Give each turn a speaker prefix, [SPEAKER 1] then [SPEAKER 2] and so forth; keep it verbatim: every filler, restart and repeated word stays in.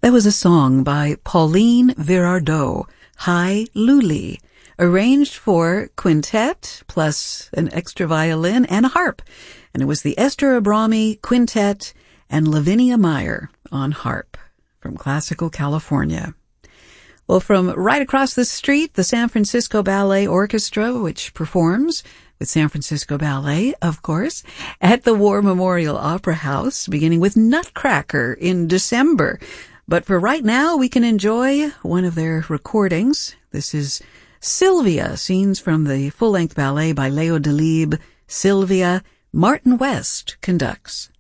[SPEAKER 1] That was a song by Pauline Virardot, Hi Luli, arranged for quintet plus an extra violin and a harp. And it was the Esther Abrami Quintet and Lavinia Meyer on harp from Classical California. Well, from right across the street, the San Francisco Ballet Orchestra, which performs with San Francisco Ballet, of course, at the War Memorial Opera House, beginning with Nutcracker in December. But for right now, we can enjoy one of their recordings. This is Sylvia, scenes from the full-length ballet by Leo Delibes. Sylvia, Martin West conducts.